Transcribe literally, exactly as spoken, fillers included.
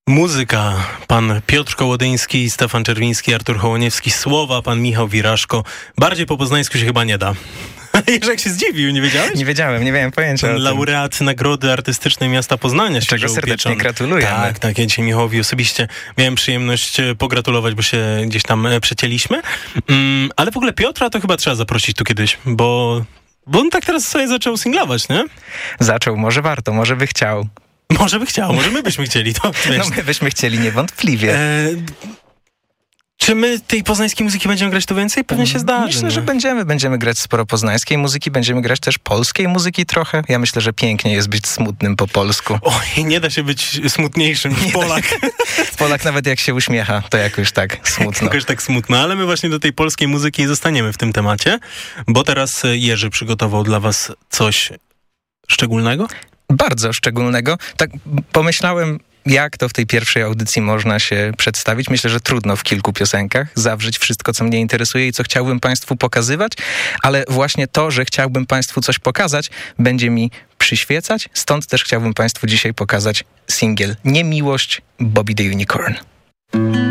Muzyka, pan Piotr Kołodyński, Stefan Czerwiński, Artur Hołoniewski, słowa, pan Michał Wiraszko. Bardziej po poznańsku się chyba nie da. Jerzek się zdziwił, nie wiedziałeś? Nie wiedziałem, nie miałem pojęcia Pan o tym. Laureat Nagrody Artystycznej Miasta Poznania. Czego serdecznie upieczony. gratulujemy. Tak, tak, ja dzisiaj Michałowi osobiście miałem przyjemność pogratulować, bo się gdzieś tam przecięliśmy. Mm, ale w ogóle Piotra to chyba trzeba zaprosić tu kiedyś, bo, bo on tak teraz sobie zaczął singlować, nie? Zaczął, może warto, może by chciał. Może by chciał, może my byśmy chcieli. To, wiesz. No my byśmy chcieli niewątpliwie. E, czy my tej poznańskiej muzyki będziemy grać tu więcej? Pewnie się zdarzy. Myślę, nie? że będziemy. Będziemy grać sporo poznańskiej muzyki, będziemy grać też polskiej muzyki trochę. Ja myślę, że pięknie jest być smutnym po polsku. Oj, nie da się być smutniejszym niż Polak. Polak nawet jak się uśmiecha, to jakoś tak smutno. Jakoś tak smutno, ale my właśnie do tej polskiej muzyki zostaniemy w tym temacie, bo teraz Jerzy przygotował dla was coś szczególnego? Bardzo szczególnego. Tak pomyślałem, jak to w tej pierwszej audycji można się przedstawić. Myślę, że trudno w kilku piosenkach zawrzeć wszystko, co mnie interesuje i co chciałbym państwu pokazywać, ale właśnie to, że chciałbym państwu coś pokazać, będzie mi przyświecać. Stąd też chciałbym państwu dzisiaj pokazać singiel Niemiłość Bobby the Unicorn.